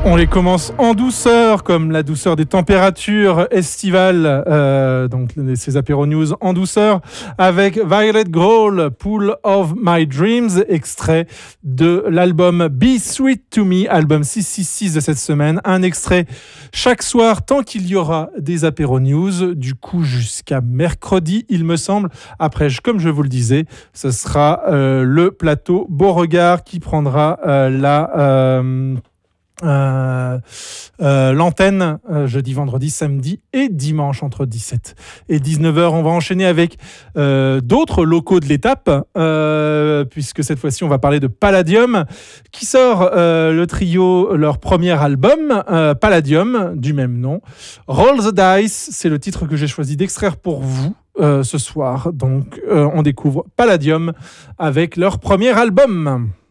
On les commence en douceur, comme la douceur des températures estivales, donc ces apéro news en douceur, avec Violet Grohl, Pool of My Dreams, extrait de l'album Be Sweet to Me, album 666 de cette semaine. Un extrait chaque soir, tant qu'il y aura des apéro news, du coup jusqu'à mercredi, il me semble. Après, comme je vous le disais, ce sera le plateau Beauregard qui prendra l'antenne jeudi, vendredi, samedi et dimanche entre 17 et 19h. On va enchaîner avec d'autres locaux de l'étape, puisque cette fois-ci on va parler de Palladium qui sort le trio leur premier album, Palladium, du même nom. Roll the Dice, c'est le titre que j'ai choisi d'extraire pour vous ce soir. Donc on découvre Palladium avec leur premier album.